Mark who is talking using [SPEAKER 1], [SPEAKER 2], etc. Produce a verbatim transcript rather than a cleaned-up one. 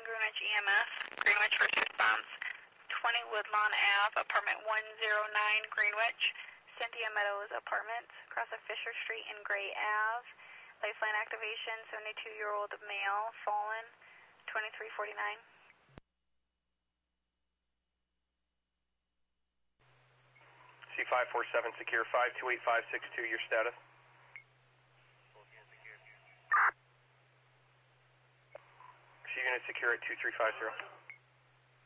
[SPEAKER 1] Greenwich E M S, Greenwich first response, twenty Woodlawn Ave, apartment one oh nine, Greenwich, Cynthia Meadows Apartments, across of Fisher Street and Gray Ave, lifeline activation, seventy-two-year-old male, fallen, twenty-three forty-nine.
[SPEAKER 2] C five four seven secure, five two eight five six two, your status? C unit secure at two three five zero.